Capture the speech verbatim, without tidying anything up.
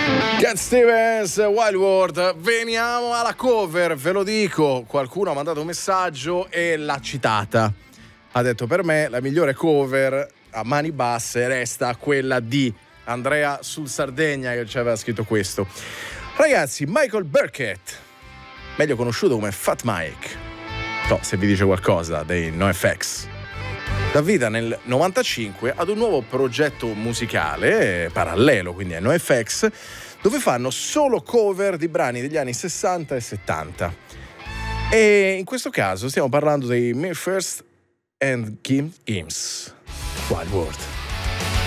Cat Stevens, Wild World. Veniamo alla cover, ve lo dico. Qualcuno ha mandato un messaggio e l'ha citata. Ha detto: per me la migliore cover a mani basse resta quella di Andrea sul Sardegna, che ci aveva scritto questo. Ragazzi, Michael Burkett, meglio conosciuto come Fat Mike, no, se vi dice qualcosa, dei NoFX, dà vita nel novantacinque ad un nuovo progetto musicale parallelo, quindi a NoFX, dove fanno solo cover di brani degli anni sessanta e settanta. E in questo caso stiamo parlando dei Me First and Kim Gims. Wild World.